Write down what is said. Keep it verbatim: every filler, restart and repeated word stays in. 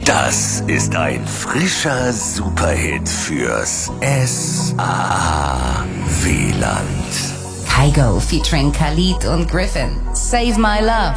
Das ist ein frischer Superhit fürs S A W-Land. Kygo featuring Khalid und Griffin. Save My Love.